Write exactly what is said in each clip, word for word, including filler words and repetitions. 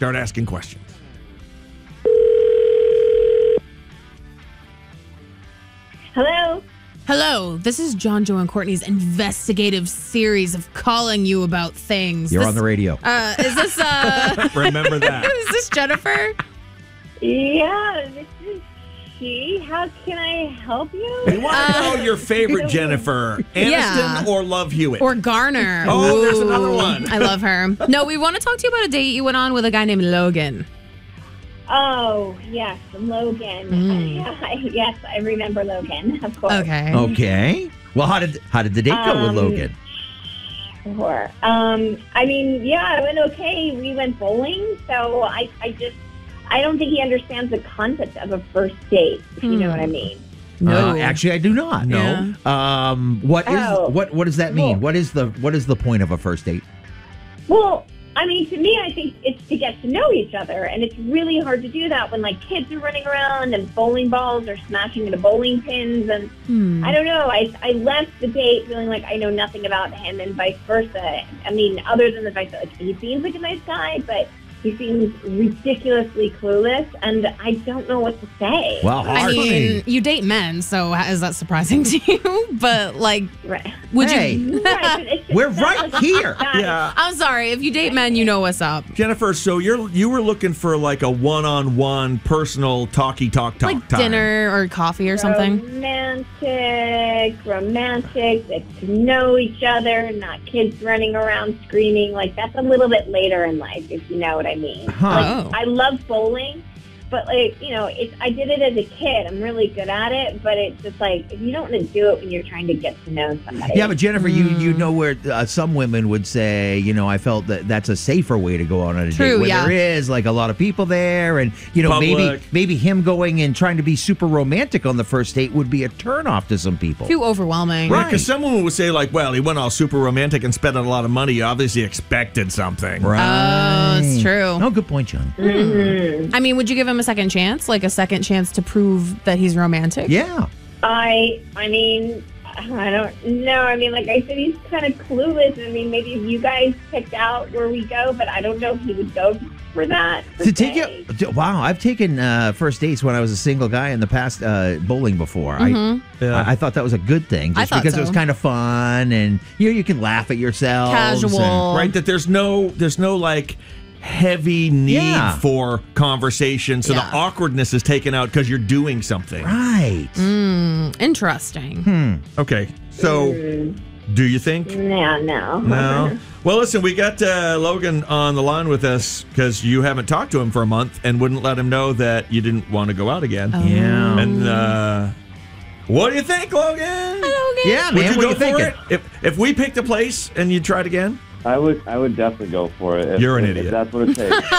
Start asking questions. Hello. Hello, this is John, Joe, and Courtney's investigative series of calling you about things. You're this, on the radio. Uh, is this, uh... Remember that. Is this Jennifer? Yeah, this is she. How can I help you? We want to Uh, know your favorite Jennifer, Aniston Yeah. or Love Hewitt? Or Garner. Oh, there's Ooh, another one. I love her. No, we want to talk to you about a date you went on with a guy named Logan. Oh, yes, Logan. Mm. Yes, I remember Logan, of course. Okay. Okay. Well, how did how did the date go with Um, Logan? Sure. Um, I mean, yeah, it went okay. We went bowling, so I, I just, I don't think he understands the concept of a first date, if you know what I mean. No. Uh, actually, I do not. No. Um, what is Oh. what what does that mean? Well- What is the what is the point of a first date? Well, I mean, to me, I think it's to get to know each other, and it's really hard to do that when, like, kids are running around and bowling balls are smashing into bowling pins, and Hmm. I don't know. I I left the date feeling like I know nothing about him, and vice versa. I mean, other than the fact that, like, he seems like a nice guy, but he seems ridiculously clueless, and I don't know what to say. Well, I hard. mean, you date men, so is that surprising to you? But, like, Right. would Hey. you... Right, but it's just We're not right like- here. Yeah. I'm sorry. If you date men, you know what's up. Jennifer, so you're you were looking for like a one-on-one personal talky talk talk Like time. dinner or coffee or something. Romantic, romantic, get to know each other, not kids running around screaming. Like, that's a little bit later in life, if you know what I mean. Huh. Oh. Like, I love bowling, but, like, you know, it's, I did it as a kid. I'm really good at it, but it's just like, if you don't want to do it when you're trying to get to know somebody. Yeah, but Jennifer, you you know where uh, some women would say, you know, I felt that that's a safer way to go on a date, True, where yeah. there is like a lot of people there, and you know, maybe Public. maybe him going and trying to be super romantic on the first date would be a turnoff to some people. Too overwhelming. Right, because someone would say like, well, he went all super romantic and spent a lot of money. You obviously expected something. Right. Oh, it's true. Oh, good point, John. Mhm. I mean, would you give him a second chance? Like a second chance to prove that he's romantic? Yeah. I, I mean, I don't know. I mean, like I said, he's kind of clueless. I mean, maybe if you guys picked out where we go, but I don't know if he would go for that. per To take se. you, wow, I've taken uh, first dates when I was a single guy in the past uh, bowling before. Mhm. I, Yeah. I I thought that was a good thing, I just thought because it was so. kind of fun, and you know you can laugh at yourself. Casual. Right, that there's no there's no like heavy need Yeah. for conversation, so Yeah. the awkwardness is taken out because you're doing something. Right. Mm, interesting. Hmm. Okay, so Mm, do you think? no, no. No. Well, listen, we got uh, Logan on the line with us because you haven't talked to him for a month and wouldn't let him know that you didn't want to go out again. Oh. Yeah. And uh, what do you think, Logan? Logan. Yeah, Would man. you What go you for thinking? it? If if we picked a place and you tried again? I would, I would definitely go for it. If, You're an if, idiot. If that's what it takes.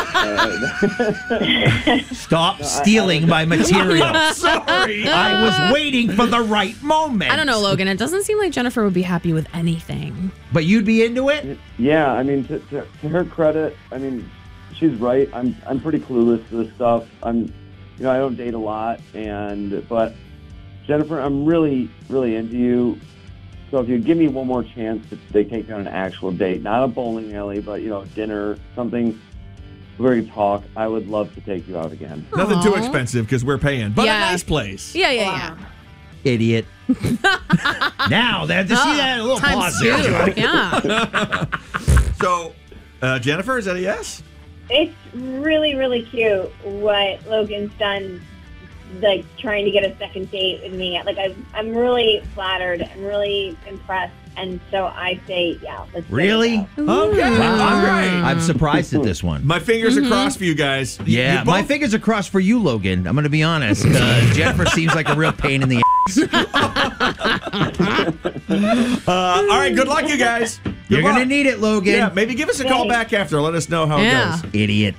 Uh, Stop stealing my material. Sorry. I was waiting for the right moment. I don't know, Logan. It doesn't seem like Jennifer would be happy with anything. But you'd be into it? yeah, I mean, to, to, to her credit, I mean, she's right. I'm, I'm pretty clueless to this stuff. I'm, you know, I don't date a lot, and but Jennifer, I'm really, really into you. So if you give me one more chance to they take me on an actual date, not a bowling alley, but you know, dinner, something where we can talk, I would love to take you out again. Nothing too Aw. expensive because we're paying, but Yeah. a nice place. Yeah, yeah, Idiot. Now, there, to see yeah. that a little Times pause two. there. Yeah. So, uh, Jennifer, is that a yes? It's really, really cute what Logan's done, like trying to get a second date with me. Like I, I'm really flattered. I'm really impressed, and so I say, yeah, let's give it a Really? go. Okay. Wow. All right. I'm surprised at this one. My fingers are crossed for you guys. You- Yeah, you my both- fingers are crossed for you, Logan. I'm going to be honest. Uh, Jennifer seems like a real pain in the ass. Uh, all right, good luck, you guys. Good You're going to luck. need it, Logan. Yeah, maybe give us a call back after. Let us know how Yeah. it goes. Idiot.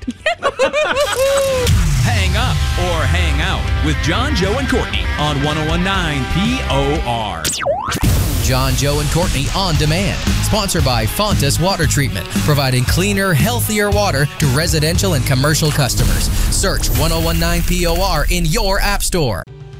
Hang up or hang out with John, Joe, and Courtney on one oh one point nine P O R. John, Joe, and Courtney On Demand. Sponsored by Fontas Water Treatment, providing cleaner, healthier water to residential and commercial customers. Search one oh one point nine P O R in your app store.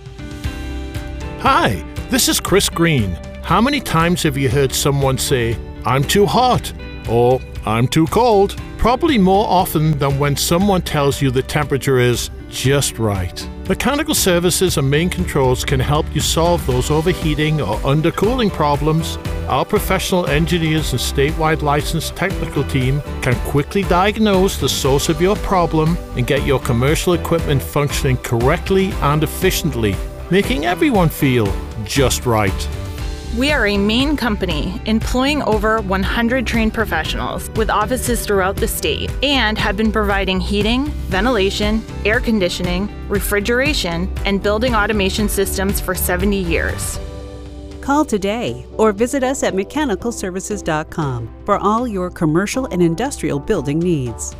Hi, this is Chris Green. How many times have you heard someone say, I'm too hot, or I'm too cold? probably more often than when someone tells you the temperature is just right. Mechanical Services and Main Controls can help you solve those overheating or undercooling problems. Our professional engineers and statewide licensed technical team can quickly diagnose the source of your problem and get your commercial equipment functioning correctly and efficiently, making everyone feel just right. We are a Maine company employing over one hundred trained professionals with offices throughout the state and have been providing heating, ventilation, air conditioning, refrigeration, and building automation systems for seventy years. Call today or visit us at mechanical services dot com for all your commercial and industrial building needs.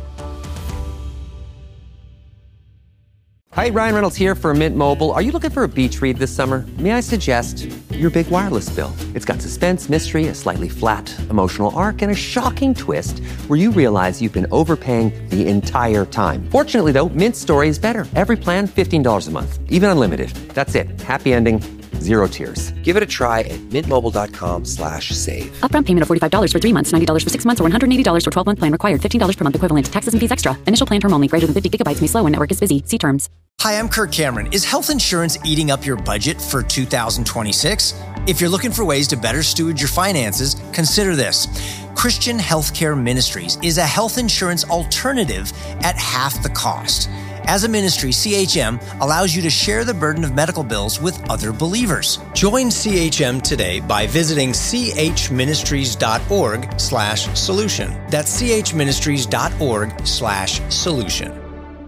Hi, Ryan Reynolds here for Mint Mobile. Are you looking for a beach read this summer? May I suggest your big wireless bill? It's got suspense, mystery, a slightly flat emotional arc, and a shocking twist where you realize you've been overpaying the entire time. Fortunately, though, Mint's story is better. Every plan, fifteen dollars a month, even unlimited. That's it. Happy ending, zero tears. Give it a try at mintmobile.com slash save. Upfront payment of forty-five dollars for three months, ninety dollars for six months, or one hundred eighty dollars for twelve-month plan required. fifteen dollars per month equivalent. Taxes and fees extra. Initial plan term only. Greater than fifty gigabytes may slow when network is busy. See terms. Hi, I'm Kirk Cameron. Is health insurance eating up your budget for two thousand twenty-six? If you're looking for ways to better steward your finances, consider this. Christian Healthcare Ministries is a health insurance alternative at half the cost. As a ministry, C H M allows you to share the burden of medical bills with other believers. Join C H M today by visiting chministries.org slash solution. That's chministries.org slash solution.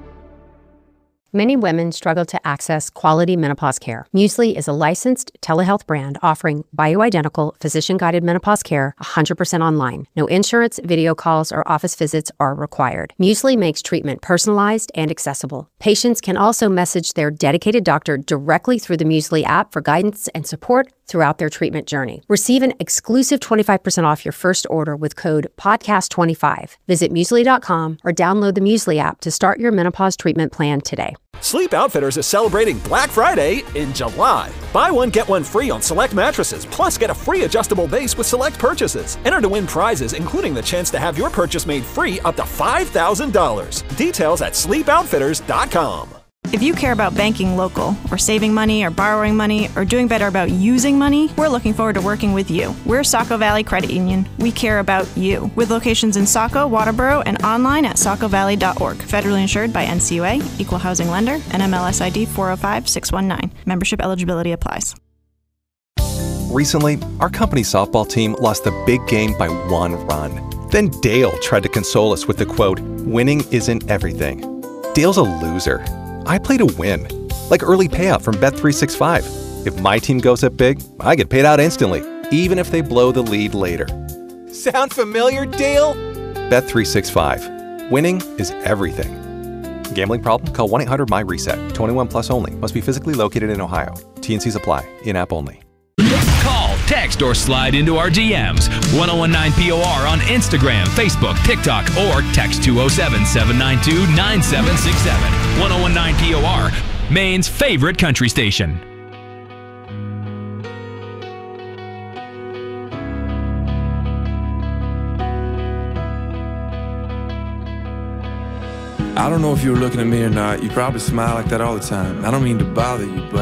Many women struggle to access quality menopause care. Muesli is a licensed telehealth brand offering bioidentical, physician-guided menopause care one hundred percent online. No insurance, video calls, or office visits are required. Muesli makes treatment personalized and accessible. Patients can also message their dedicated doctor directly through the Muesli app for guidance and support throughout their treatment journey. Receive an exclusive twenty-five percent off your first order with code podcast twenty-five. Visit muesli dot com or download the Muesli app to start your menopause treatment plan today. Sleep Outfitters is celebrating Black Friday in July. Buy one, get one free on select mattresses, plus get a free adjustable base with select purchases. Enter to win prizes, including the chance to have your purchase made free up to five thousand dollars. Details at sleep outfitters dot com. If you care about banking local, or saving money, or borrowing money, or doing better about using money, we're looking forward to working with you. We're Saco Valley Credit Union. We care about you. With locations in Saco, Waterboro, and online at saco valley dot org. Federally insured by N C U A, Equal Housing Lender, N M L S I D four oh five six one nine. Membership eligibility applies. Recently, our company softball team lost the big game by one run. Then Dale tried to console us with the quote, "Winning isn't everything." Dale's a loser. I play to win, like early payout from Bet three sixty-five. If my team goes up big, I get paid out instantly, even if they blow the lead later. Sound familiar, Dale? Bet three sixty-five. Winning is everything. Gambling problem? Call one eight hundred my reset. twenty-one plus only. Must be physically located in Ohio. T N Cs apply. In-app only. Call, text, or slide into our D Ms. ten nineteen P O R on Instagram, Facebook, TikTok, or text two oh seven, seven nine two, nine seven six seven. ten nineteen P O R, Maine's favorite country station. I don't know if you were looking at me or not. You probably smile like that all the time. I don't mean to bother you, but